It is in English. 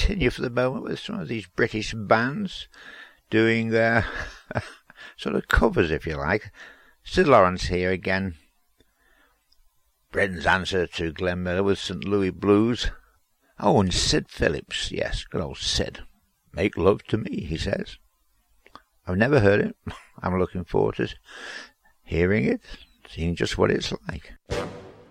continue for the moment with some of these British bands doing their sort of covers, if you like. Sid Lawrence here again. Britain's answer to Glenn Miller with St. Louis Blues. Oh, and Sid Phillips, yes, good old Sid. Make love to me, he says. I've never heard it. I'm looking forward to hearing it, seeing just what it's like.